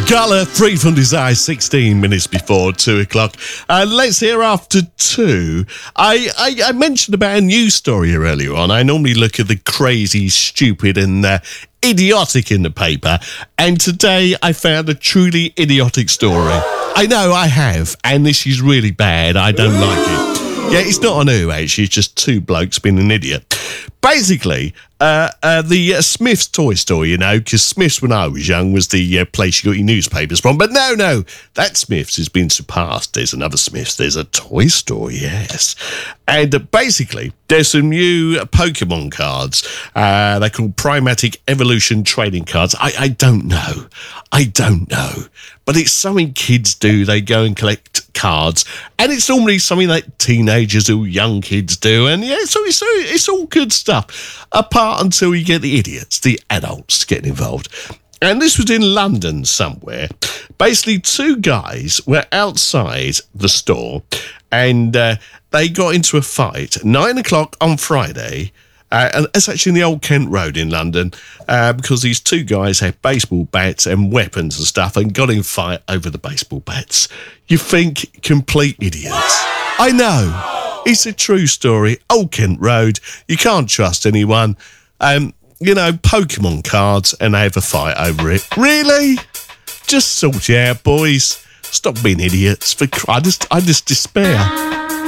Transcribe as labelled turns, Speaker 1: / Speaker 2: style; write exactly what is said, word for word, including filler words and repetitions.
Speaker 1: Colour, Free From Desire, sixteen minutes before two o'clock. Uh, let's hear after two. I, I, I mentioned about a news story earlier on. I normally look at the crazy, stupid and uh, idiotic in the paper. And today I found a truly idiotic story. I know I have. And this is really bad. I don't like it. Yeah, it's not on who, actually. It's just two blokes being an idiot. Basically, uh, uh, the uh, Smith's toy store, you know, because Smith's, when I was young, was the uh, place you got your newspapers from. But no, no, that Smith's has been surpassed. There's another Smith's. There's a toy store, yes. And uh, basically, there's some new Pokemon cards. Uh, they're called Primatic Evolution Trading Cards. I, I don't know. I don't know. But it's something kids do. They go and collect cards. And it's normally something that teenagers or young kids do. And yeah, so it's, it's all good stuff. Apart until you get the idiots, the adults getting involved. And this was in London somewhere. Basically, two guys were outside the store and uh, they got into a fight. Nine o'clock on Friday. Uh, and it's actually in the Old Kent Road in London uh, because these two guys had baseball bats and weapons and stuff and got in a fight over the baseball bats. You think complete idiots. I know. It's a true story. Old Kent Road. You can't trust anyone. Um, you know, Pokemon cards and they have a fight over it. Really? Just sort it out, boys. Stop being idiots. For I just, I just despair.